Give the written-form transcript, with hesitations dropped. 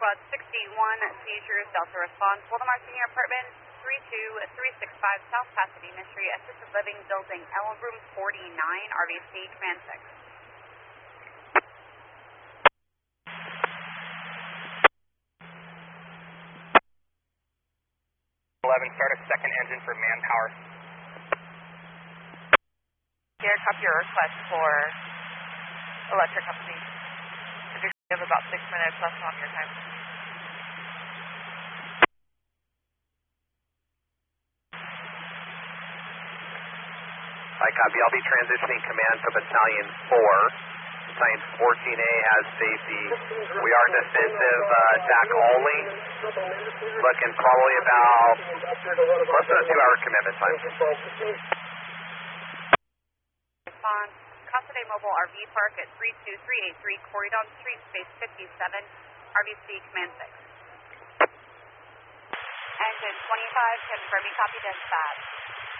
Squad 61, seizures, Delta response. Waldemar Senior Apartment 32365 South Pasadena Street, Assisted Living Building, L Room 49, RBC, Command 6. 11, start a second engine for manpower. Here, copy your request for electric company. You have about 6 minutes left on your time. Hi, copy. I'll be transitioning command to Battalion 4. Battalion 14A has safety. We are defensive attack only. Looking probably about less than a 2-hour commitment time. Response. Casa de Mobile RV Park at 32383 Corridon Street, space 57, RBC, Command 6. Engine 25, confirming copy dispatch.